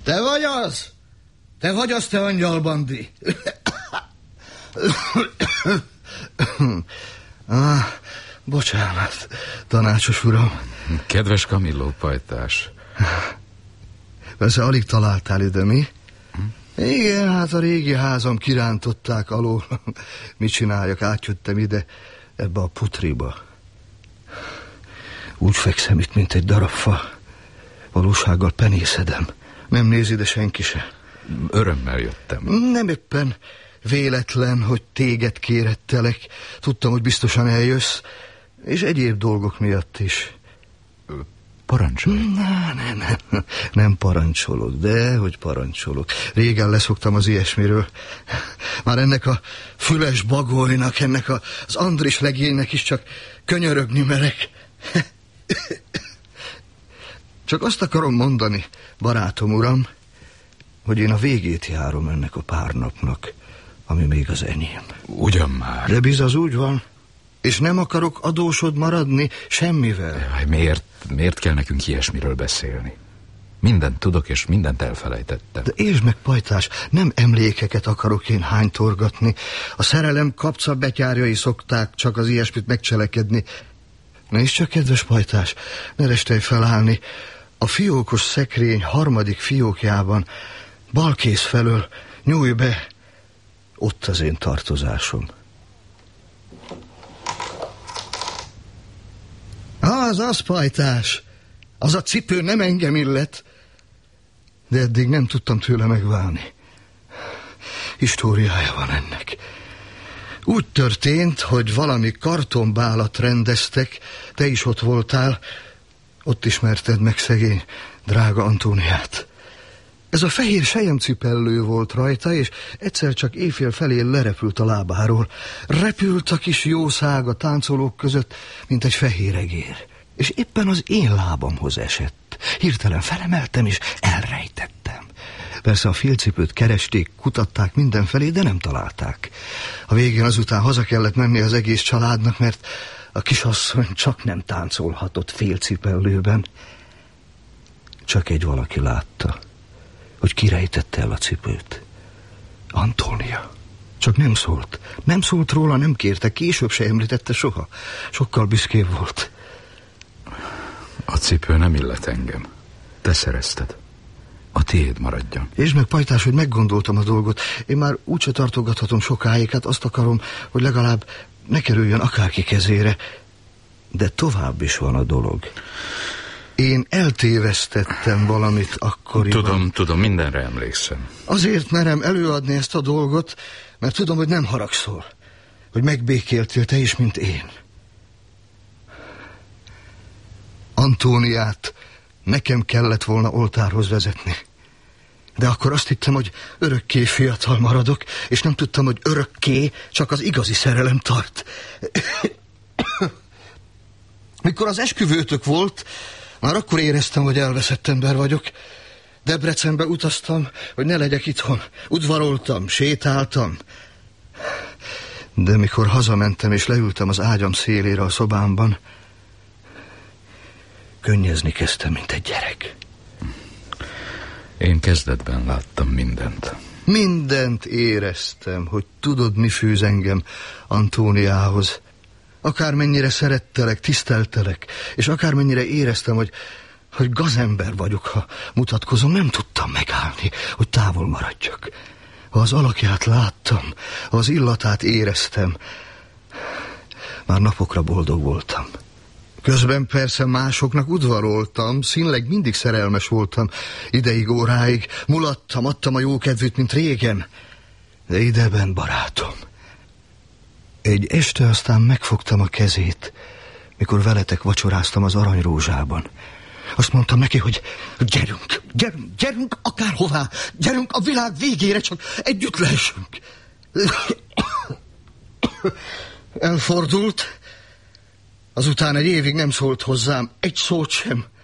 Te vagy az? Te vagy az, te angyalbandi? Bocsánat, tanácsos uram. Kedves Camillo pajtás. Persze alig találtál ide, mi? Igen, hát a régi házam kirántották alól. Mit csináljak, átjöttem ide, ebbe a putriba. Úgy fekszem itt, mint egy darab fa. Valósággal penészedem. Nem néz ide senki se. Örömmel jöttem. Nem éppen véletlen, hogy téged kérettelek. Tudtam, hogy biztosan eljössz. És egyéb dolgok miatt is. Parancsolj. Nem parancsolok, de hogy parancsolok. Régen leszoktam az ilyesmiről. Már ennek a füles bagolynak, ennek az Andris legénynek is csak könyörögni merek. Csak azt akarom mondani, barátom uram, hogy én a végét járom ennek a pár napnak, ami még az enyém. Ugyan már. De biz az úgy van, és nem akarok adósod maradni semmivel. Miért kell nekünk ilyesmiről beszélni? Mindent tudok, és mindent elfelejtettem. De értsd meg, pajtás, nem emlékeket akarok én hánytorgatni. A szerelem kapcabetyárjai szokták csak az ilyesmit megcselekedni. Nézd csak, kedves pajtás, ne restelj felállni. A fiókos szekrény harmadik fiókjában, balkész felől, nyújj be. Ott az én tartozásom. Az pajtás. Az a cipő nem engem illet. De eddig nem tudtam tőle megválni. Históriája van ennek. Úgy történt, hogy valami kartonbálat rendeztek, te is ott voltál, ott ismerted meg szegény, drága Antóniát. Ez a fehér selyemcipellő volt rajta, és egyszer csak éjfél felé lerepült a lábáról. Repült a kis jószág a táncolók között, mint egy fehér egér. És éppen az én lábamhoz esett. Hirtelen felemeltem, és elrejtettem. Persze a félcipőt keresték, kutatták mindenfelé, de nem találták. A végén azután haza kellett menni az egész családnak, mert a kisasszony csak nem táncolhatott félcipellőben. Csak egy valaki látta, hogy kirejtette el a cipőt. Antónia. Csak nem szólt. Nem szólt róla, nem kérte, később se említette soha. Sokkal büszkébb volt. A cipő nem illet engem. Te szerezted. A tiéd maradjon. És meg, pajtás, hogy meggondoltam a dolgot. Én már úgyse tartogathatom sokáig, hát azt akarom, hogy legalább ne kerüljön akárki kezére. De tovább is van a dolog. Én eltévesztettem valamit akkoriban. Tudom, mindenre emlékszem. Azért merem előadni ezt a dolgot, mert tudom, hogy nem haragszol. Hogy megbékéltél te is, mint én. Antóniát nekem kellett volna oltárhoz vezetni. De akkor azt hittem, hogy örökké fiatal maradok, és nem tudtam, hogy örökké csak az igazi szerelem tart. Mikor az esküvőtök volt, már akkor éreztem, hogy elveszett ember vagyok. Debrecenbe utaztam, hogy ne legyek itthon. Udvaroltam, sétáltam. De mikor hazamentem és leültem az ágyam szélére a szobámban, könnyezni kezdtem, mint egy gyerek. Én kezdetben láttam mindent. Mindent éreztem, hogy tudod, mi fűz engem Antóniához. Akármennyire szerettelek, tiszteltelek, és akármennyire éreztem, hogy gazember vagyok, ha mutatkozom, nem tudtam megállni, hogy távol maradjak. Ha az alakját láttam, ha az illatát éreztem, már napokra boldog voltam. Közben persze másoknak udvaroltam, színleg mindig szerelmes voltam, ideig, óráig, mulattam, adtam a jókedvűt, mint régen. De ideben, barátom, egy este aztán megfogtam a kezét, mikor veletek vacsoráztam az Aranyrózsában. Azt mondtam neki, hogy gyerünk akárhová, gyerünk a világ végére, csak együtt lehessünk. Elfordult, azután egy évig nem szólt hozzám, egy szót sem.